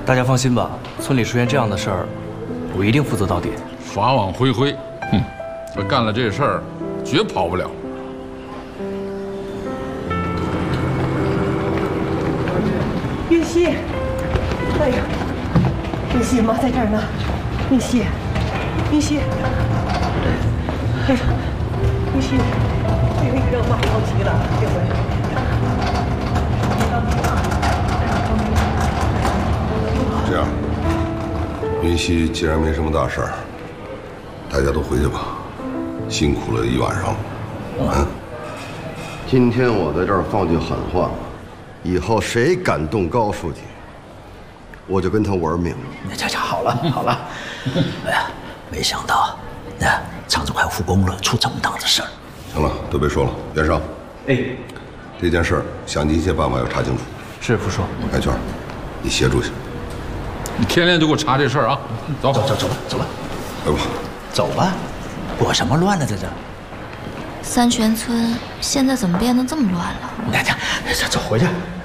大家放心吧，村里出现这样的事儿，我一定负责到底。 法网恢恢，这干了这事儿，绝跑不了。 云溪，哎呀，云溪，妈在这儿呢。云溪，云溪，哎呀，云溪，哎呀，让妈着急了，别回去。 这样，云溪既然没什么大事儿，大家都回去吧，辛苦了一晚上了。啊！ 今天我在这儿放句狠话，以后谁敢动高书记，我就跟他玩命。 这好了好了，哎呀，没想到，那厂子快复工了，出这么大的事儿。 行了，都别说了，袁绍。 哎， 这件事儿想尽一切办法要查清楚。 是副书。 海泉，你协助去。 你天天就给我查这事儿啊！走吧。 来吧， 走吧，裹什么乱呢？这三泉村现在怎么变得这么乱了？ 走回去。